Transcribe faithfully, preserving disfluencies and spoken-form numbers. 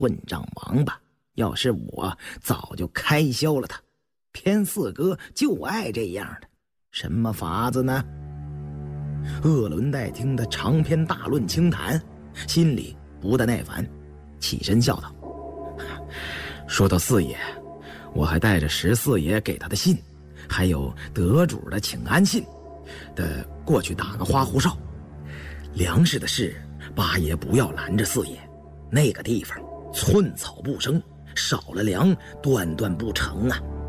混账王八！要是我，早就开销了他。偏四哥就爱这样的，什么法子呢？鄂伦代听得长篇大论清谈，心里不得耐烦，起身笑道：“说到四爷，我还带着十四爷给他的信，还有得主的请安信，得过去打个花胡哨。粮食的事，八爷不要拦着四爷。那个地方寸草不生，少了粮断断不成啊。”